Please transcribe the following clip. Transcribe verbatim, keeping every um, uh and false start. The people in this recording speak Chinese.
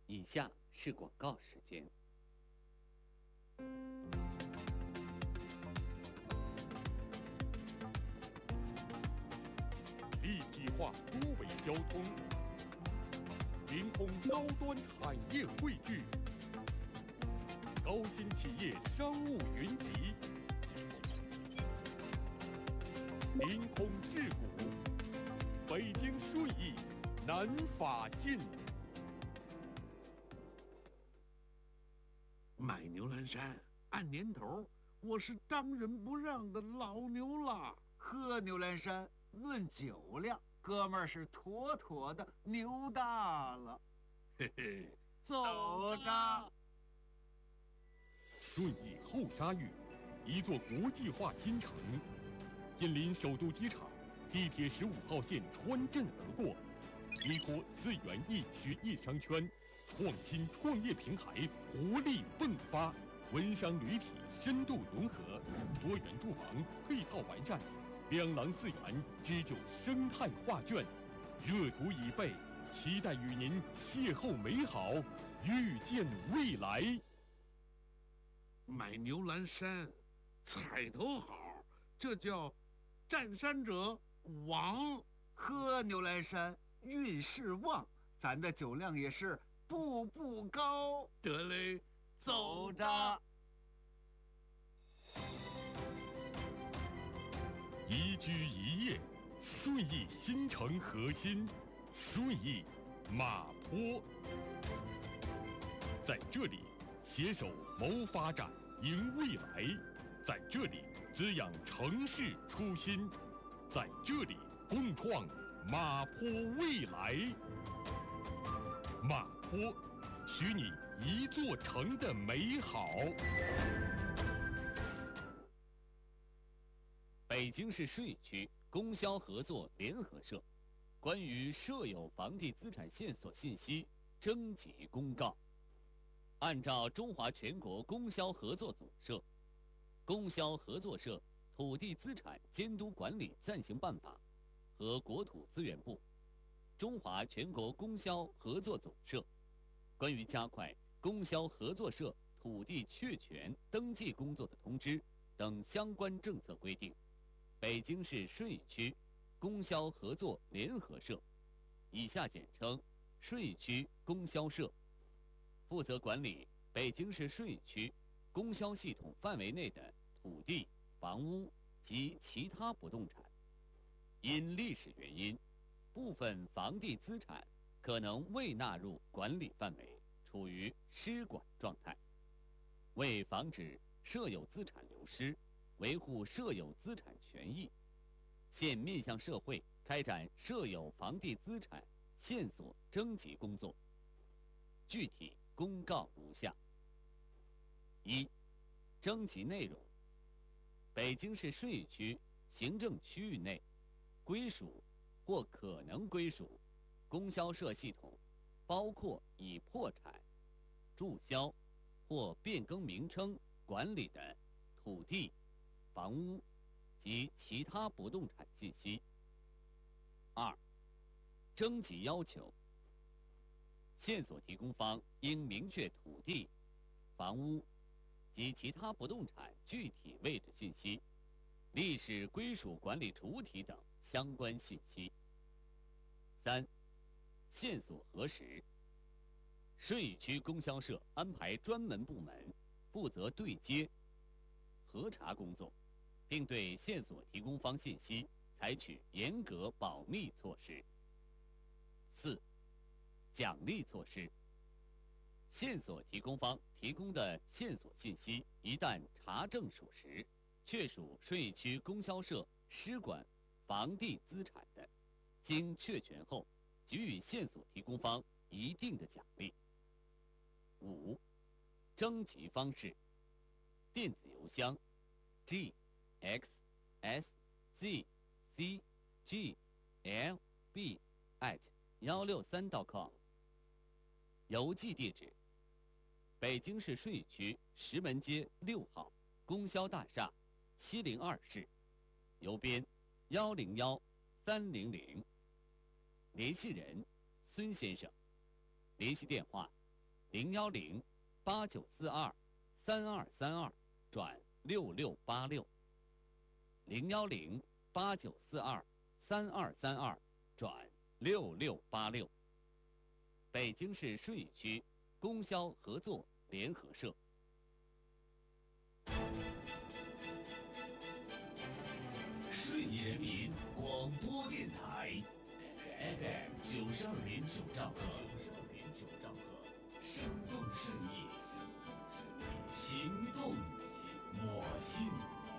以下是广告时间。 立体化多维交通，联通高端产业汇聚，高新企业商务云集，联通智谷，北京顺义，南法信。 买牛栏山，按年头，我是当仁不让的老牛了。 喝牛栏山，论酒量，哥们儿是妥妥的牛大了。 嘿嘿， 走着。 顺义后沙峪，一座国际化新城，紧邻首都机场，地铁十五号线穿镇而过，依托四园一区一商圈。创新创业平台活力迸发，文商旅体深度融合，多元住房配套完善，两廊四园织就生态画卷，热土已备，期待与您邂逅美好，遇见未来。 买牛栏山，彩头好，这叫占山者王。 喝牛栏山，运势旺，咱的酒量也是步步高。 得嘞， 走着。 宜居一夜，顺义新城核心，顺义马坡，在这里携手谋发展，迎未来，在这里滋养城市初心，在这里共创马坡未来。马坡，许你一座城的美好。 北京市顺义区供销合作联合社关于设有房地资产线索信息征集公告。按照《中华全国供销合作总社供销合作社土地资产监督管理暂行办法》和国土资源部中华全国供销合作总社关于加快供销合作社土地确权登记工作的通知等相关政策规定，北京市顺义区供销合作联合社（以下简称顺义区供销社）负责管理北京市顺义区供销系统范围内的土地、房屋及其他不动产。因历史原因，部分房地资产可能未纳入管理范围，处于失管状态。为防止设有资产流失，维护设有资产权益，现面向社会开展设有房地资产线索征集工作。具体公告如下：一、征集内容：北京市顺义区行政区域内归属或可能归属供销社系统，包括已破产、注销或变更名称管理的土地、房屋及其他不动产信息。二、征集要求：线索提供方应明确土地、房屋及其他不动产具体位置信息、历史归属管理主体等相关信息。三、线索核实：顺义区供销社安排专门部门负责对接、核查工作，并对线索提供方信息采取严格保密措施。四、奖励措施：线索提供方提供的线索信息一旦查证属实，确属顺义区供销社失管房地资产的，经确权后给予线索提供方一定的奖励。五、征集方式：电子邮箱 g x s z c g l b at 一六三 .com， 邮寄地址：北京市顺义区石门街六号供销大厦七零二室，邮编幺零幺三零零。联系人孙先生，联系电话零幺零八九四二三二三二转六六八六，零幺零八九四二三二三二转六六八六。北京市顺义区供销合作联合社。 顺义人民广播电台 F M 九十二点九兆赫，九十二点九兆赫，生动顺义，情动我心。